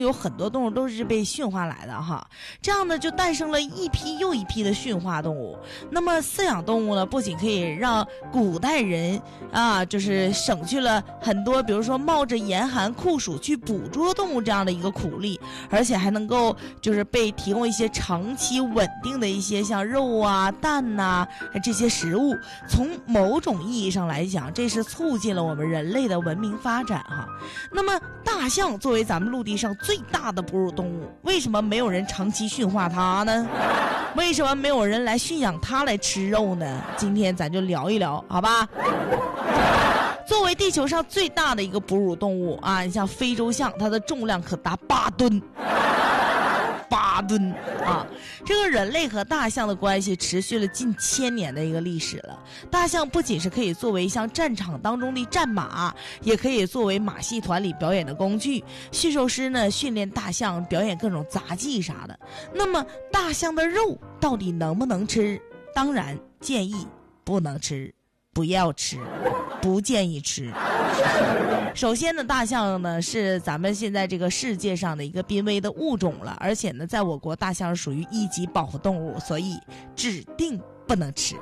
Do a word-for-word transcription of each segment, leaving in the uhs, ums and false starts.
有很多动物都是被驯化来的哈，这样呢就诞生了一批又一批的驯化动物。那么饲养动物呢，不仅可以让古代人啊，就是省去了很多，比如说冒着严寒酷暑去捕捉动物这样的一个苦力，而且还能够就是被提供一些长期稳定的一些像肉啊、蛋呐、啊、这些食物。从某种意义上来讲，这是促进了我们人类的文明发展哈。那么大象作为咱们陆地上最大的哺乳动物，为什么没有人长期驯化它呢？为什么没有人来驯养它来吃肉呢？今天咱就聊一聊，好吧？作为地球上最大的一个哺乳动物啊，你像非洲象，它的重量可达八吨。八吨啊！这个人类和大象的关系持续了近千年的一个历史了。大象不仅是可以作为像战场当中的战马，也可以作为马戏团里表演的工具。驯兽师呢，训练大象表演各种杂技啥的。那么大象的肉到底能不能吃？当然建议不能吃，不要吃，不建议吃。首先呢，大象呢是咱们现在这个世界上的一个濒危的物种了，而且呢，在我国大象是属于一级保护动物，所以指定不能吃。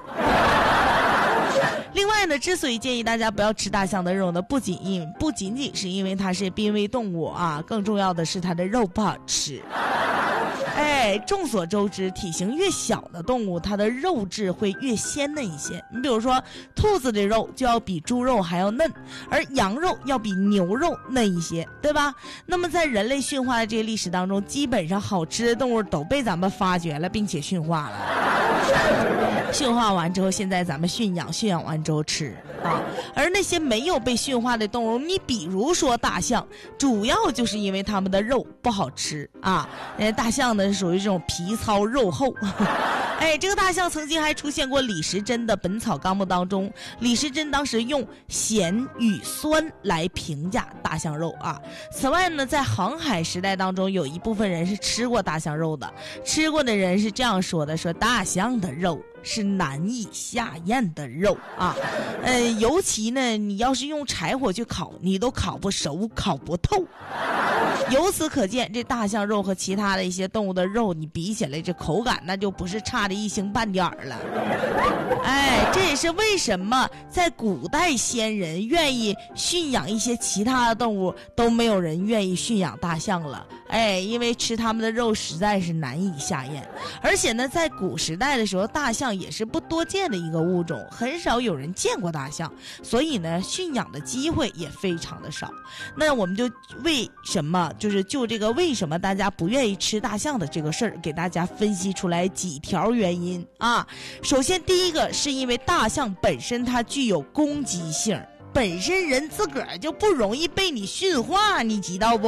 另外呢，之所以建议大家不要吃大象的肉呢，不仅因不仅仅是因为它是濒危动物啊，更重要的是它的肉不好吃。哎，众所周知，体型越小的动物，它的肉质会越鲜嫩一些。你比如说，兔子的肉就要比猪肉还要嫩，而羊肉要比牛肉嫩一些，对吧？那么在人类驯化的这个历史当中，基本上好吃的动物都被咱们发掘了，并且驯化了。驯化完之后，现在咱们驯养，驯养完之后吃啊。而那些没有被驯化的动物，你比如说大象，主要就是因为它们的肉不好吃啊。呃，大象呢是属于这种皮糙肉厚。哎，这个大象曾经还出现过李时珍的《本草纲目》当中，李时珍当时用咸与酸来评价大象肉啊。此外呢，在航海时代当中，有一部分人是吃过大象肉的，吃过的人是这样说的：说大象的肉是难以下咽的肉啊，呃，尤其呢，你要是用柴火去烤，你都烤不熟，烤不透。由此可见，这大象肉和其他的一些动物的肉，你比起来，这口感那就不是差的一星半点儿了。哎，这也是为什么在古代先人愿意驯养一些其他的动物，都没有人愿意驯养大象了。哎，因为吃它们的肉实在是难以下咽，而且呢，在古时代的时候，大象也是不多见的一个物种，很少有人见过大象，所以呢，驯养的机会也非常的少。那我们就为什么，就是就这个为什么大家不愿意吃大象的这个事儿，给大家分析出来几条原因啊。首先，第一个是因为大象本身它具有攻击性。本身人自个儿就不容易被你驯化，你知道不？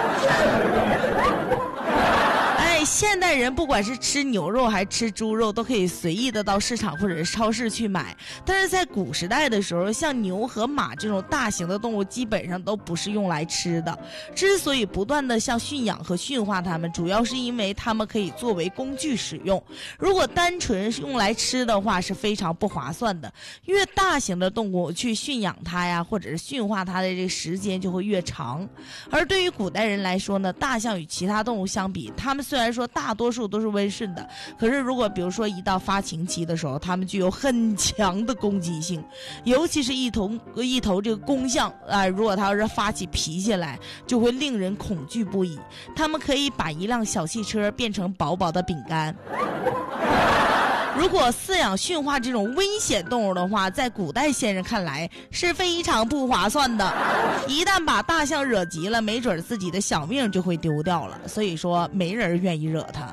哎，现代人不管是吃牛肉还是吃猪肉，都可以随意的到市场或者是超市去买。但是在古时代的时候，像牛和马这种大型的动物，基本上都不是用来吃的。之所以不断的像驯养和驯化它们，主要是因为它们可以作为工具使用。如果单纯用来吃的话，是非常不划算的。越大型的动物去驯养它呀，或者是驯化它的这个时间就会越长。而对于古代人来说呢，大象与其他动物相比，它们虽然说大多数都是温顺的，可是如果比如说一到发情期的时候，它们具有很强的攻击性，尤其是一头一头这个公象啊、呃，如果它要是发起脾气来，就会令人恐惧不已。它们可以把一辆小汽车变成薄薄的饼干。如果饲养驯化这种危险动物的话，在古代先人看来是非常不划算的。一旦把大象惹急了，没准自己的小命就会丢掉了。所以说，没人愿意惹它。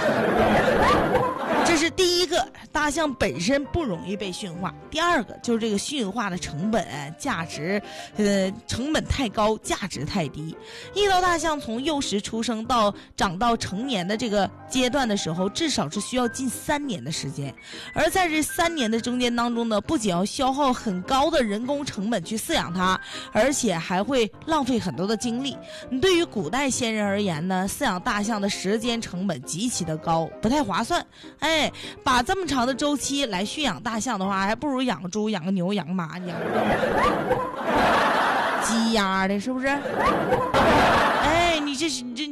这是第一个，大象本身不容易被驯化。第二个就是这个驯化的成本价值，呃，成本太高，价值太低。一头大象从幼时出生到长到成年的这个阶段的时候，至少是需要近三年的时间。而在这三年的中间当中呢，不仅要消耗很高的人工成本去饲养它，而且还会浪费很多的精力。对于古代先人而言呢，饲养大象的时间成本极其的高，不太划算。哎。把这么长的周期来驯养大象的话，还不如养个猪、养个牛、养个马、养个鸡鸭的，是不是？哎，你这是你这。